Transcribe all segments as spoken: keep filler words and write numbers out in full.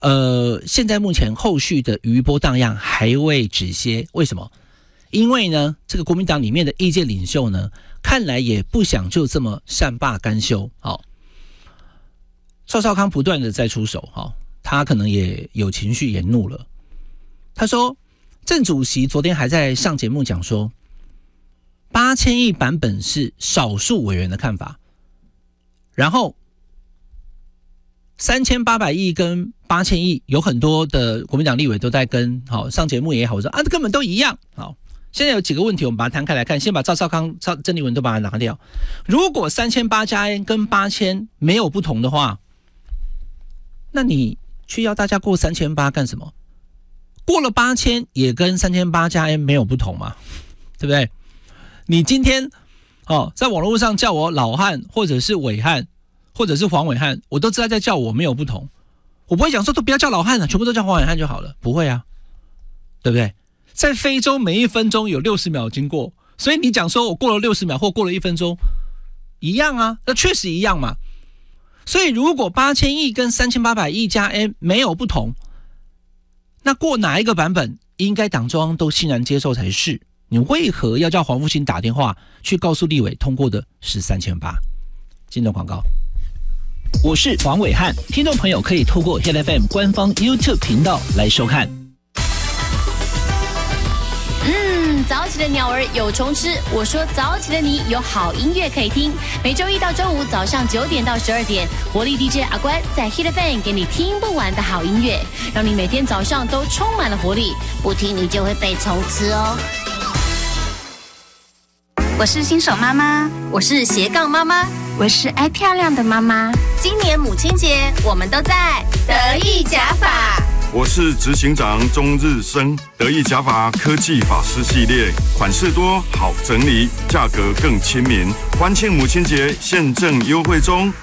呃，现在目前后续的余波荡漾还未止歇，为什么？因为呢，这个国民党里面的意见领袖呢，看来也不想就这么善罢甘休。好，赵少康不断的在出手，好，他可能也有情绪也怒了。他说，郑主席昨天还在上节目讲说，八千亿版本是少数委员的看法，然后三千八百亿跟八千亿有很多的国民党立委都在跟，好，上节目也好，我说啊，根本都一样。好，现在有几个问题，我们把它摊开来看。先把赵少康、赵郑丽文都把它拿掉。如果三千八加 N 跟八千没有不同的话，那你去要大家过三千八干什么？过了八千也跟三千八加 N 没有不同嘛，对不对？你今天哦，在网络上叫我老汉，或者是伟汉，或者是黄伟汉，我都知道在叫我没有不同。我不会讲说都不要叫老汉了，全部都叫黄伟汉就好了，不会啊，对不对？在非洲每一分钟有六十秒经过，所以你讲说我过了六十秒或过了一分钟，一样啊，那确实一样嘛。所以如果八千亿跟三千八百亿加 N 没有不同，那过哪一个版本应该党中央都欣然接受才是。你为何要叫黄复兴打电话去告诉立委通过的是三千八？进入广告。我是黄伟汉，听众朋友可以透过 Hit F M 官方 YouTube 频道来收看。 嗯，早起的鸟儿有虫吃，我说早起的你有好音乐可以听。每周一到周五早上九点到十二点，活力 D J 阿关在 Hit F M 给你听不完的好音乐，让你每天早上都充满了活力。不听你就会被虫吃哦。 我是新手妈妈， 我是斜杠妈妈， 我是爱漂亮的妈妈。 今年母亲节，我们都在得意假发。 我是执行长钟日升，得意假发科技发饰系列，款式多，好整理，价格更亲民。欢庆母亲节，现正优惠中。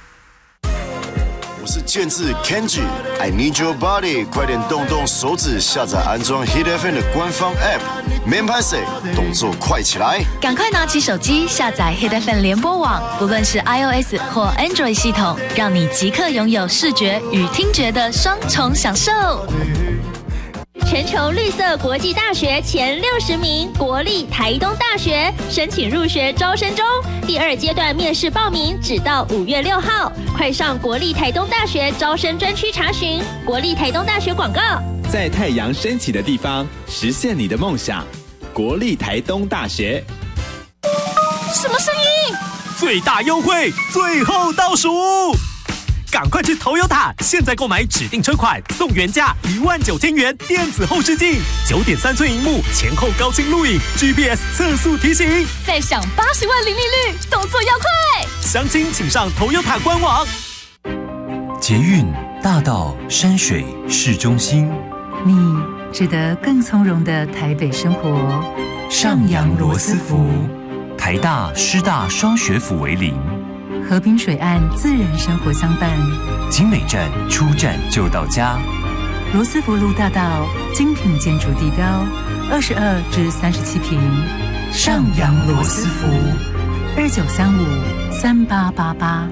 我是健志 Kenji，I need your body， 快点动动手指，下载安装 Hit F M 的官方 App， 免拍摄，动作快起来！ 赶快拿起手机下载 Hit F M 联播网，不论是 iOS 或 Android 系统，让你即刻拥有视觉与听觉的双重享受。 全球绿色国际大学前六十名，国立台东大学申请入学招生中，第二阶段面试报名只到五月六号，快上国立台东大学招生专区查询。国立台东大学广告， 在太阳升起的地方实现你的梦想。国立台东大学。 什么声音？ 最大优惠，最后倒数。赶快去 Toyota， 现在购买指定车款送原价一万九千元电子后视镜，九点三寸萤幕，前后高清录影 ，G P S 测速提醒， 再享八十万零利率，动作要快！ 详情请上 Toyota 官网。 捷运大道山水市中心， 你值得更从容的台北生活。 上扬罗斯福，台大师大双学府为邻。 河滨水岸自然生活相伴， 景美站出站就到家。 罗斯福路大道精品建筑地标，二十二至三十七坪。 上扬罗斯福， 二九三五三八八八。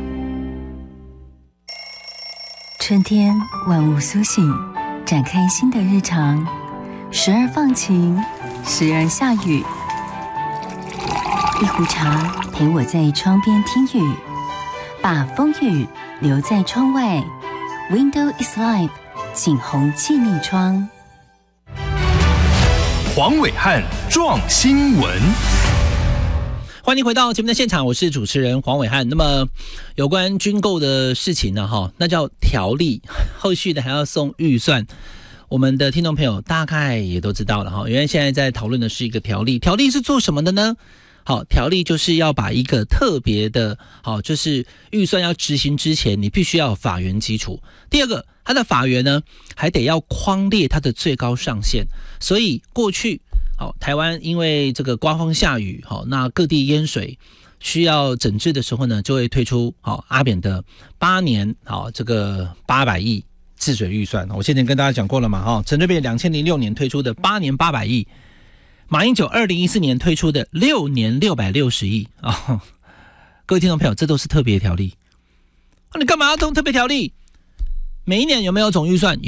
春天万物苏醒，展开新的日常，时而放晴，时而下雨。一壶茶陪我在窗边听雨。把风雨留在窗外 ，Window is life， 景洪气密窗。 黄伟汉撞新闻， 欢迎回到节目的现场，我是主持人黄伟汉。那么有关军购的事情呢，哈，那叫条例，后续的还要送预算。我们的听众朋友大概也都知道了哈，原来现在在讨论的是一个条例，条例是做什么的呢？好，条例就是要把一个特别的，好，就是预算要执行之前，你必须要有法源基础。第二个，它的法源呢，还得要匡列它的最高上限。所以过去，好，台湾因为这个刮风下雨，好，那各地淹水需要整治的时候呢，就会推出好阿扁的八年，好这个八百亿治水预算。我先前跟大家讲过了嘛，哈，陈水扁两千零六年推出的八年八百亿。马英九二零一四年推出的六年六百六十亿啊，各位听众朋友，这都是特别条例。啊、你干嘛要动特别条例？每一年有没有总预算？